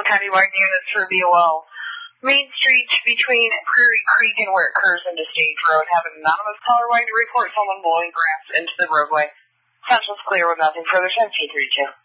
countywide units for BOL. Main Street between Prairie Creek and where it curves into Stage Road have an anonymous caller wanting to report someone blowing grass into the roadway. Central's clear with nothing further since 232.